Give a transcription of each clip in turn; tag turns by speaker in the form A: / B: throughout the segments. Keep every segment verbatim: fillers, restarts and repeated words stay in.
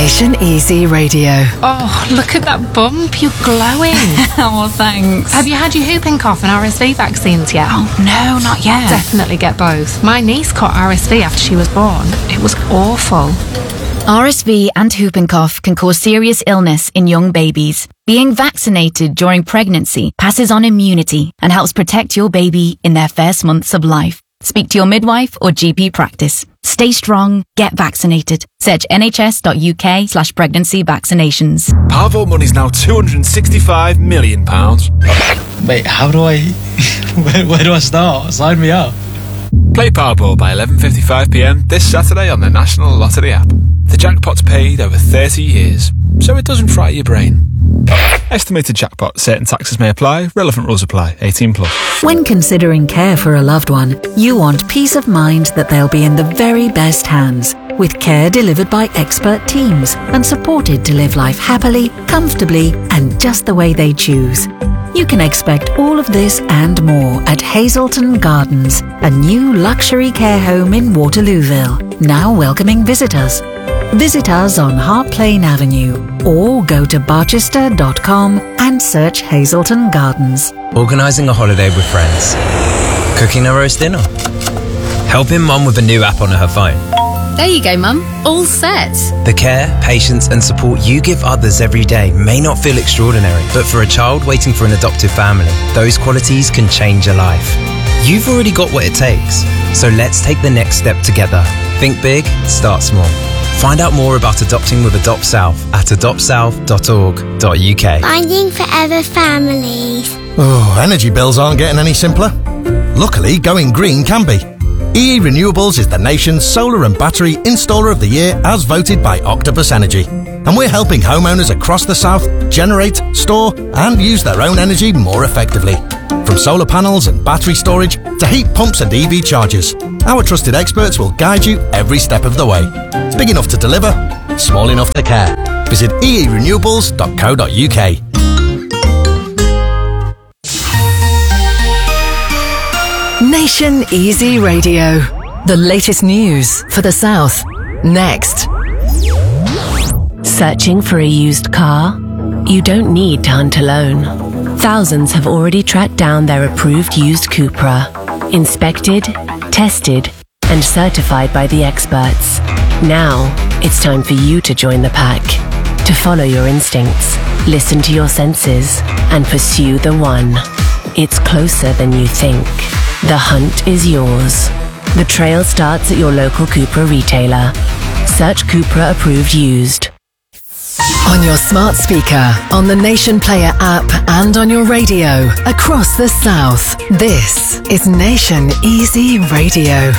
A: Nation Easy Radio.
B: Oh, look at that bump. You're glowing.
C: Oh, thanks.
B: Have you had your whooping cough and R S V vaccines yet?
C: Oh, no, not yet.
B: Definitely get both. My niece caught R S V after she was born. It was awful.
D: R S V and whooping cough can cause serious illness in young babies. Being vaccinated during pregnancy passes on immunity and helps protect your baby in their first months of life. Speak to your midwife or G P practice. Stay strong, get vaccinated. Search nhs.uk slash pregnancy vaccinations.
E: Powerball money's now two hundred sixty-five million pounds.
F: Wait, how do I... where, where do I start? Sign me up.
E: Play Powerball by eleven fifty-five p m this Saturday on the National Lottery app. The jackpot's paid over thirty years, so it doesn't fry your brain. Estimated jackpot. Certain taxes may apply. Relevant rules apply. eighteen plus.
G: When considering care for a loved one, you want peace of mind that they'll be in the very best hands, with care delivered by expert teams and supported to live life happily, comfortably, and just the way they choose. You can expect all of this and more at Hazelton Gardens, a new luxury care home in Waterlooville, now welcoming visitors. Visit us on Hart Lane Avenue or go to barchester dot com and search Hazelton Gardens.
H: Organising a holiday with friends. Cooking a roast dinner. Helping mum with a new app on her phone.
I: There you go, Mum. All set.
H: The care, patience and support you give others every day may not feel extraordinary, but for a child waiting for an adoptive family, those qualities can change a life. You've already got what it takes, so let's take the next step together. Think big, start small. Find out more about adopting with Adopt South at adopt south dot org dot u k.
J: Finding forever families.
K: Oh, energy bills aren't getting any simpler. Luckily, going green can be. E E Renewables is the nation's solar and battery installer of the year as voted by Octopus Energy. And we're helping homeowners across the south generate, store and use their own energy more effectively. From solar panels and battery storage to heat pumps and E V chargers, our trusted experts will guide you every step of the way. Big enough to deliver, small enough to care. Visit e e renewables dot co dot u k.
A: Nation Easy Radio. The latest news for the South. Next.
L: Searching for a used car? You don't need to hunt alone. Thousands have already tracked down their approved used Cupra. Inspected, tested, and certified by the experts. Now, it's time for you to join the pack. To follow your instincts, listen to your senses, and pursue the one. It's closer than you think. The hunt is yours. The trail starts at your local Cupra retailer. Search Cupra Approved Used.
A: On your smart speaker, on the Nation Player app, and on your radio across the South. This is Nation Easy Radio.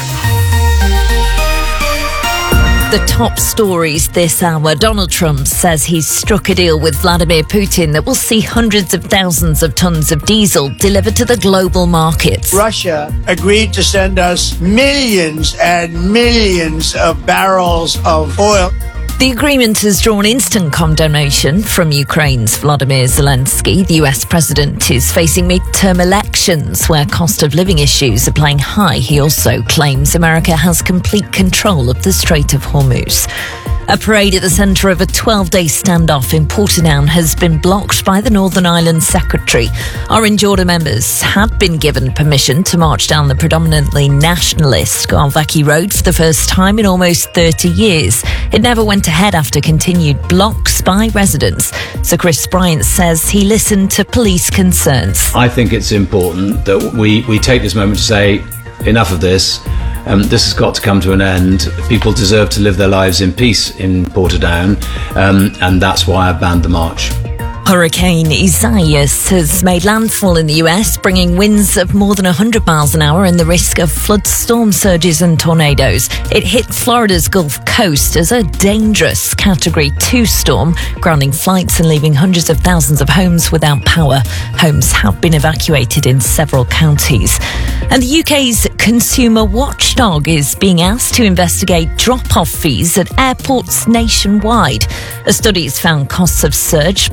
M: The top stories this hour. Donald Trump says he's struck a deal with Vladimir Putin that will see hundreds of thousands of tons of diesel delivered to the global markets.
N: Russia agreed to send us millions and millions of barrels of oil.
M: The agreement has drawn instant condemnation from Ukraine's Volodymyr Zelensky. The U S president is facing midterm elections where cost of living issues are playing high. He also claims America has complete control of the Strait of Hormuz. A parade at the centre of a twelve-day standoff in Portadown has been blocked by the Northern Ireland Secretary. Orange Order members had been given permission to march down the predominantly nationalist Garvackie Road for the first time in almost thirty years. It never went ahead after continued blocks by residents. So Chris Bryant says he listened to police concerns.
O: I think it's important that we, we take this moment to say, enough of this. Um, this has got to come to an end. People deserve to live their lives in peace in Portadown, um, and that's why I banned the march.
M: Hurricane Isaias has made landfall in the U S, bringing winds of more than one hundred miles an hour and the risk of flood, storm surges and tornadoes. It hit Florida's Gulf Coast as a dangerous Category two storm, grounding flights and leaving hundreds of thousands of homes without power. Homes have been evacuated in several counties. And the U K's consumer watchdog is being asked to investigate drop-off fees at airports nationwide. A study has found costs have surged by a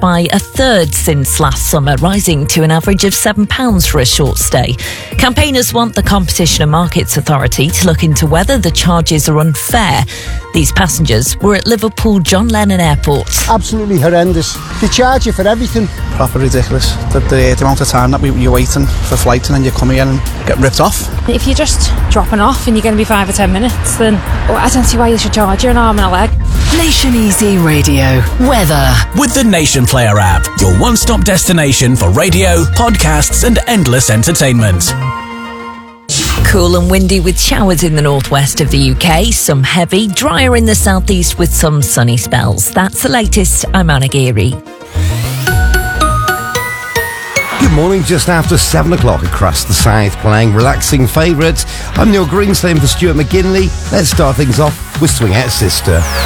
M: third since last summer, rising to an average of seven pounds for a short stay. Campaigners want the Competition and Markets Authority to look into whether the charges are unfair. These passengers were at Liverpool John Lennon Airport.
P: Absolutely horrendous. They charge you for everything.
Q: Proper ridiculous. The, the, the amount of time that we, you're waiting for flights and then you come here and get ripped off.
R: If you're just dropping off and you're going to be five or ten minutes, then oh, I don't see why you should charge you an arm and a leg.
A: Nation Easy Radio. Weather.
S: With the Nation Player app, your one-stop destination for radio, podcasts and endless entertainment.
M: Cool and windy with showers in the northwest of the U K, some heavy, drier in the southeast with some sunny spells. That's the latest. I'm Anna Geary.
T: Good morning, just after seven o'clock across the south, playing relaxing favourites. I'm Neil Greenstone for Stuart McGinley. Let's start things off with Swing Out Sister.